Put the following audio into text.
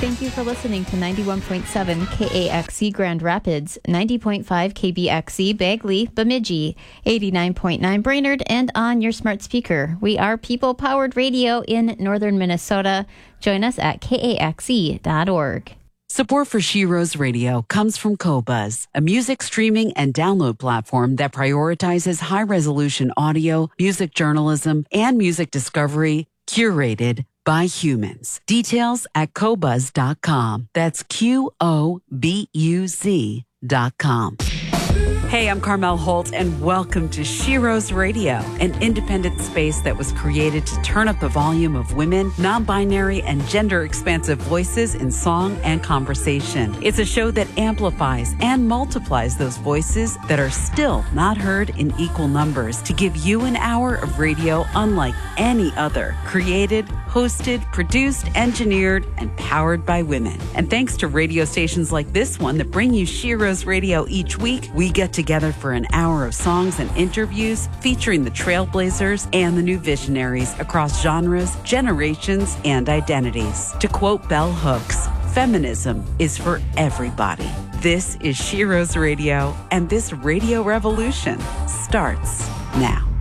Thank you for listening to 91.7 KAXE Grand Rapids, 90.5 KBXE Bagley, Bemidji, 89.9 Brainerd, and on your smart speaker. We are people-powered radio in northern Minnesota. Join us at kaxe.org. Support for Sheroes Radio comes from Qobuz, a music streaming and download platform that prioritizes high-resolution audio, music journalism, and music discovery curated by humans. Details at Qobuz.com. That's Qobuz.com. Hey, I'm Carmel Holt, and welcome to Sheroes Radio, an independent space that was created to turn up the volume of women, non-binary, and gender-expansive voices in song and conversation. It's a show that amplifies and multiplies those voices that are still not heard in equal numbers to give you an hour of radio unlike any other, created, hosted, produced, engineered, and powered by women. And thanks to radio stations like this one that bring you Sheroes Radio each week, we get together for an hour of songs and interviews featuring the trailblazers and the new visionaries across genres, generations, and identities. To quote Bell Hooks, feminism is for everybody. This is Sheroes Radio, and this radio revolution starts now.